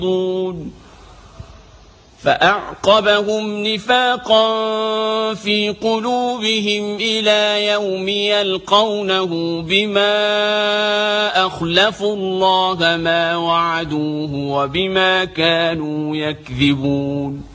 فأعقبهم نفاقا في قلوبهم إلى يوم يلقونه بما أخلفوا الله ما وعدوه وبما كانوا يكذبون